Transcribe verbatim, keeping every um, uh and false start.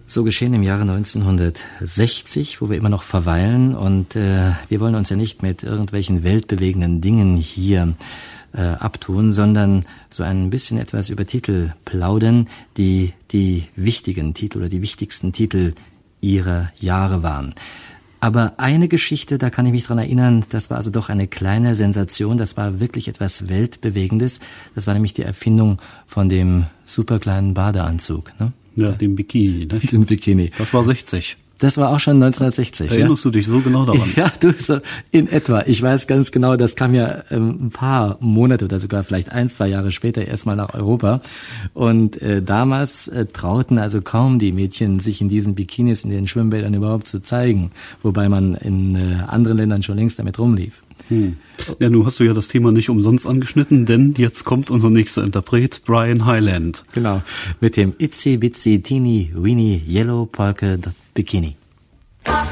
So geschehen im Jahre neunzehnhundertsechzig, wo wir immer noch verweilen, und äh, wir wollen uns ja nicht mit irgendwelchen weltbewegenden Dingen hier äh, abtun, sondern so ein bisschen etwas über Titel plaudern, die die wichtigen Titel oder die wichtigsten Titel ihrer Jahre waren. Aber eine Geschichte, da kann ich mich dran erinnern, das war also doch eine kleine Sensation, das war wirklich etwas Weltbewegendes. Das war nämlich die Erfindung von dem superkleinen Badeanzug, ne? Ja, dem Bikini, ne? Den Bikini. Das war sechzig. Das war auch schon neunzehnhundertsechzig. Erinnerst ja? du dich so genau daran? Ja, du, so in etwa. Ich weiß ganz genau, das kam ja ähm, ein paar Monate oder sogar vielleicht ein, zwei Jahre später erstmal nach Europa. Und äh, damals äh, trauten also kaum die Mädchen, sich in diesen Bikinis in den Schwimmbädern überhaupt zu zeigen. Wobei man in äh, anderen Ländern schon längst damit rumlief. Hm. Ja, nun hast du ja das Thema nicht umsonst angeschnitten, denn jetzt kommt unser nächster Interpret, Brian Hyland. Genau, mit dem Itsy Bitsy Teeny Weeny Yellow Polka Dot Bikini.